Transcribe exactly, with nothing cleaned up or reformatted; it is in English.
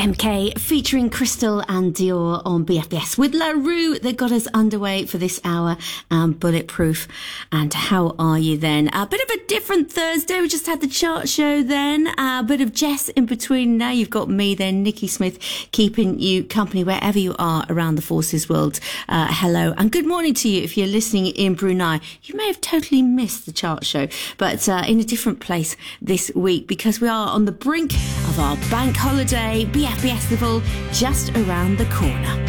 M K featuring Crystal and Dior on B F B S with La Rue that got us underway for this hour. Um, bulletproof. And how are you then? A bit of a different Thursday. We just had the chart show then. A bit of Jess in between. Now you've got me then, Nikki Smith, keeping you company wherever you are around the forces world. Uh, hello and good morning to you if you're listening in Brunei. You may have totally missed the chart show, but uh, in a different place this week because we are on the brink of our bank holiday. B F B S Festival just around the corner.